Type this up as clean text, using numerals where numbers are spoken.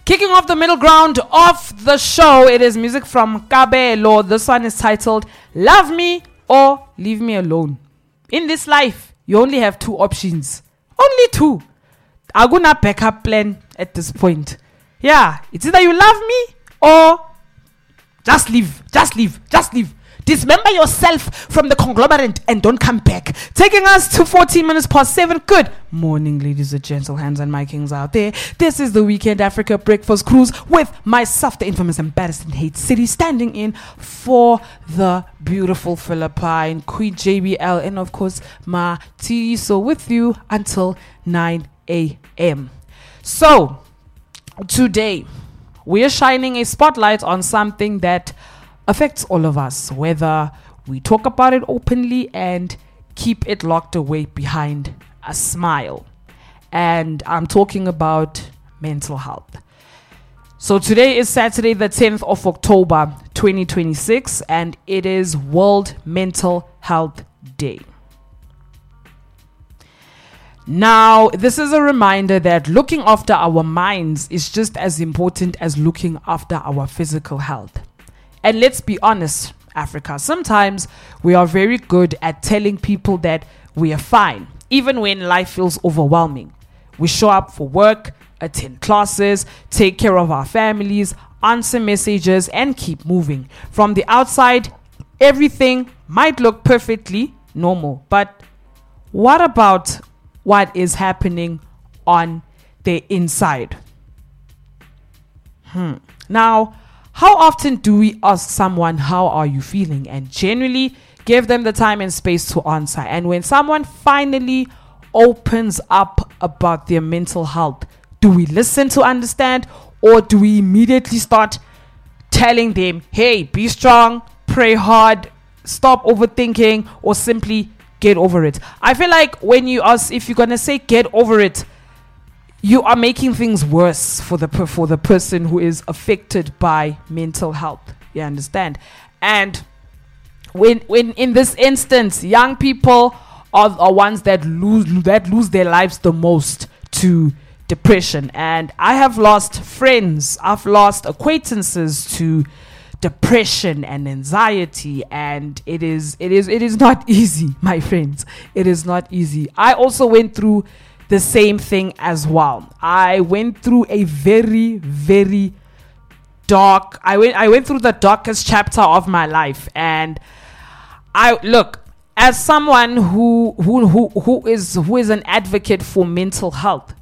Kicking off the middle ground of the show, it is music from Kabelo. This one is titled Love Me or Leave Me Alone. In this life, you only have two options. Only two. Aguna backup plan at this point. Yeah, it's either you love me or just leave. Dismember yourself from the conglomerate and don't come back. Taking us to 14 minutes past 7. Good morning, ladies and gentlemen, and my kings out there. This is the Weekend Africa Breakfast Cruise with myself, the infamous embarrassed and hate city, standing in for the beautiful Philippine Queen JBL, and of course, Ma T. So with you until 9 a.m. So today, we are shining a spotlight on something that affects all of us, whether we talk about it openly and keep it locked away behind a smile. And I'm talking about mental health. So today is Saturday, the 10th of October, 2026, and it is World Mental Health Day. Now, this is a reminder that looking after our minds is just as important as looking after our physical health. And let's be honest, Africa, sometimes we are very good at telling people that we are fine, even when life feels overwhelming. We show up for work, attend classes, take care of our families, answer messages, and keep moving. From the outside, everything might look perfectly normal. But what about what is happening on the inside? Now, how often do we ask someone, how are you feeling? And generally give them the time and space to answer. And when someone finally opens up about their mental health, do we listen to understand, or do we immediately start telling them, hey, be strong, pray hard, stop overthinking, or simply get over it? I feel like when you ask, if you're going to say get over it, you are making things worse for the person who is affected by mental health. You understand? And when in this instance, young people are ones that lose their lives the most to depression. And I have lost friends, I've lost acquaintances to depression and anxiety, and it is not easy, my friends. It is not easy. I also went through the same thing as well. I went through a very, very dark. I went through the darkest chapter of my life, and I look, as someone who is an advocate for mental health,